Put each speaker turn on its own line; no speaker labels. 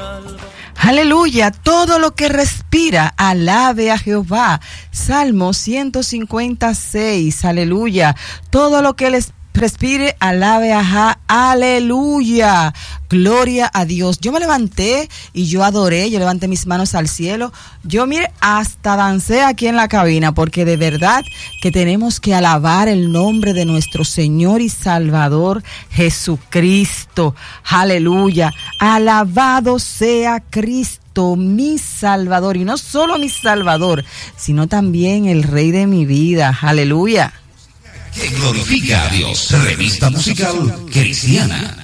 Aleluya, todo lo que respira, alabe a Jehová. Salmo 156, aleluya. Todo lo que les respire, alabe a Jehová, aleluya. Gloria a Dios. Yo me levanté y yo adoré, yo levanté mis manos al cielo. Yo, mire, hasta dancé aquí en la cabina, porque de verdad que tenemos que alabar el nombre de nuestro Señor y Salvador Jesucristo. Aleluya. Alabado sea Cristo, mi Salvador. Y no solo mi Salvador, sino también el Rey de mi vida. Aleluya.
Que glorifica a Dios. Revista musical cristiana.